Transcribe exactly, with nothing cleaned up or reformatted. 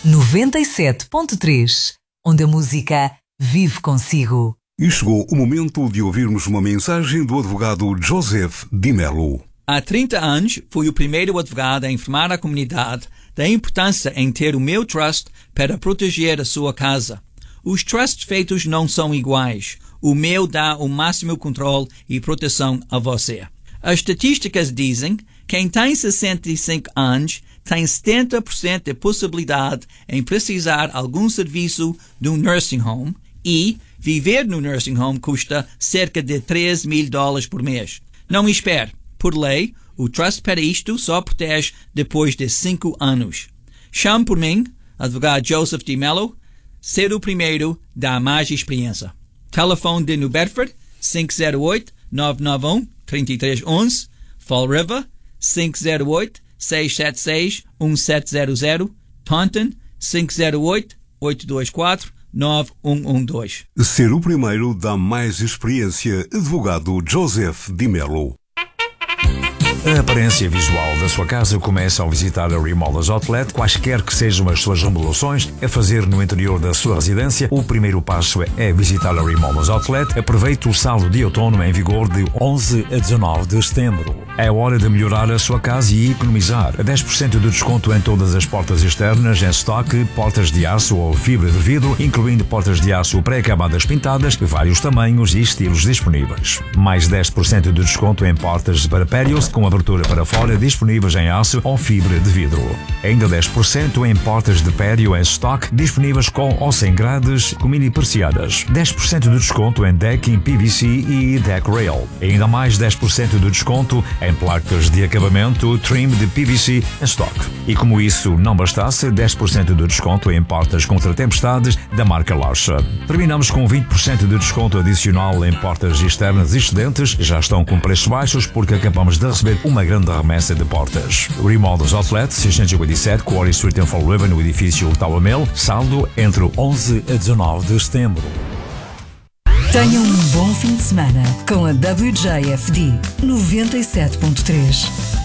noventa e sete ponto três, onde a música vive consigo. E chegou o momento de ouvirmos uma mensagem do advogado Joseph Di Mello. Há trinta anos, fui o primeiro advogado a informar a comunidade da importância em ter o meu trust para proteger a sua casa. Os trusts feitos não são iguais. O meu dá o máximo controle e proteção a você. As estatísticas dizem que quem tem sessenta e cinco anos tem setenta por cento de possibilidade em precisar algum serviço de um nursing home e viver no nursing home custa cerca de três mil dólares por mês. Não espere. Por lei, o trust para isto só protege depois de cinco anos. Chame por mim, advogado Joseph Di Mello, ser o primeiro dá mais experiência. Telefone de New Bedford, cinco zero oito, nove nove um, três três um um. Fall River, cinco zero oito, seis sete seis, um sete zero zero. Taunton, cinco zero oito, oito dois quatro, nove um um dois. Ser o primeiro dá mais experiência. Advogado Joseph Di Mello. A aparência visual da sua casa começa ao visitar a Remodels Outlet. Quaisquer que sejam as suas remodelações a fazer no interior da sua residência, o primeiro passo é visitar a Remodels Outlet. Aproveite o saldo de outono em vigor de onze a dezanove de setembro. É hora de melhorar a sua casa e economizar. dez por cento de desconto em todas as portas externas em estoque, portas de aço ou fibra de vidro, incluindo portas de aço pré-acabadas pintadas, vários tamanhos e estilos disponíveis. Mais dez por cento de desconto em portas para patios com abertura para fora disponíveis em aço ou fibra de vidro. Ainda dez por cento em portas de patio em estoque disponíveis com ou sem grades com mini persiadas. dez por cento de desconto em deck em P V C e deck rail. Ainda mais dez por cento de desconto em placas de acabamento trim de P V C em estoque. E como isso não bastasse, dez por cento de desconto em portas contra tempestades da marca Larsa. Terminamos com vinte por cento de desconto adicional em portas externas excedentes. Já estão com preços baixos porque acabamos de receber uma grande remessa de portas. Remodels Outlet, seiscentos e oitenta e sete Quarry Street em Fall River, no edifício Tower Mill. Saldo entre onze a dezanove de setembro. Tenham um bom fim de semana com a W J F D noventa e sete ponto três.